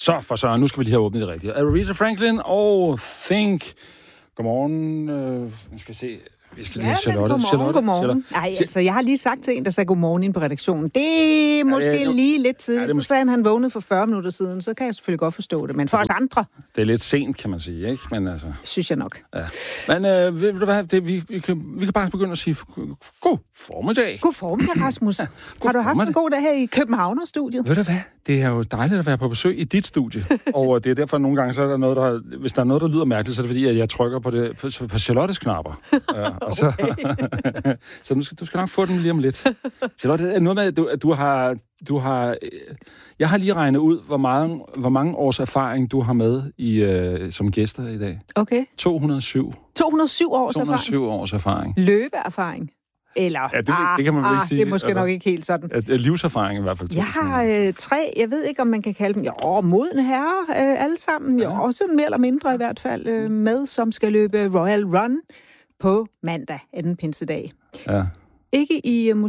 Så for søren, nu skal vi lige have åbnet det rigtigt. Aretha Franklin og Think. Godmorgen. Nu skal vi se. Vi skal lige Charlotte. Godmorgen. Nej, altså, jeg har lige sagt til en, der sagde godmorgen inde på redaktionen. Det er måske lige lidt tidligt. Så sagde han vågnede for 40 minutter siden, så kan jeg selvfølgelig godt forstå det. Men for os andre... Det er lidt sent, kan man sige, ikke? Men altså... Synes jeg nok. Ja. Men ved du hvad, vi kan bare begynde at sige god formiddag. God formiddag, Rasmus. Har du haft en god dag her i Københavner-studiet? Ved du hvad? Det er jo dejligt at være på besøg i dit studie. Og det er derfor, nogle gange, så er der noget, hvis der er noget, der lyder mærkeligt, så er det fordi, at jeg trykker på Charlottes knapper. Og så, så du skal nok få den lige om lidt. Charlotte, er noget med, at du har... Jeg har lige regnet ud, hvor mange års erfaring du har med som gæster i dag. Okay. 207. 207 års 207 års erfaring. Løbeerfaring. Eller, ja, det kan man vel ikke sige. Det er måske nok ikke helt sådan. Livserfaring i hvert fald. Jeg har 3, jeg ved ikke, om man kan kalde dem, modne herrer, alle sammen, sådan mere eller mindre i hvert fald, med, som skal løbe Royal Run på mandag, anden pinsedag. Ja. Ikke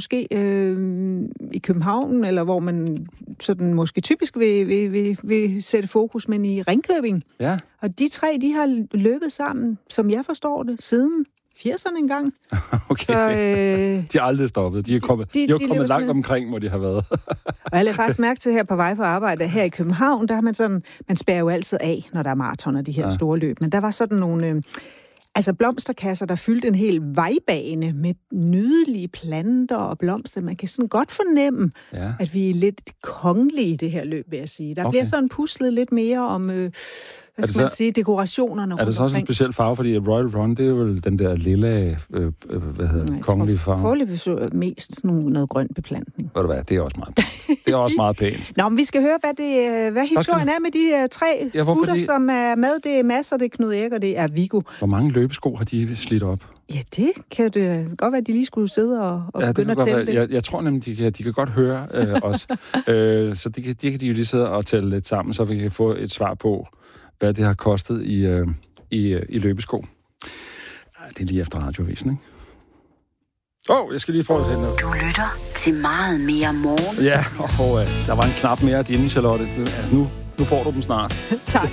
i København, eller hvor man sådan måske typisk vil sætte fokus, men i Ringkøbing. Ja. Og de 3, de har løbet sammen, som jeg forstår det, siden 80'erne engang. Okay. Så, de har aldrig stoppet. De er kommet langt omkring, hvor de har været. Og jeg lader faktisk mærke til her på vej for arbejde her i København, der har man sådan, man spærrer jo altid af, når der er maraton og de her store løb. Men der var sådan nogle... blomsterkasser, der fyldte en hel vejbane med nydelige planter og blomster. Man kan sådan godt fornemme, at vi er lidt kongelige i det her løb, vil jeg sige. Der bliver sådan puslet lidt mere om, dekorationerne. Er det så også en speciel farve? Fordi Royal Run, det er jo den der lilla, kongelige farve. Foreløbig så mest noget grøn beplantning. Ved du hvad, det er også meget pænt. Det er også meget pænt. Nå, men vi skal høre, hvad historien er med de 3 gutter, som er med. Det er Mads, og det er Knud Erik, og det er Viggo. Hvor mange løbesko har de slidt op? Ja, det kan det godt være, at de lige skulle sidde og begynde at tælle det. Jeg tror nemlig, de kan godt høre os. Så det kan de jo lige sidde og tælle lidt sammen, så vi kan få et svar på, hvad det har kostet i løbesko. Det er lige efter radiovisen, ikke? Jeg skal lige prøve at hente noget. Du lytter til Meget Mere Morgen. Ja, der var en knap mere af dine, Charlotte. Altså, nu får du dem snart. Tak.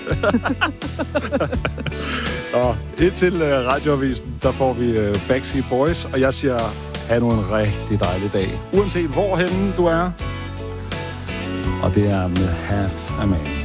Og indtil radioavisen, der får vi Backstreet Boys, og jeg siger, have nu en rigtig dejlig dag. Uanset hvorhenne du er. Og det er med Half a Man.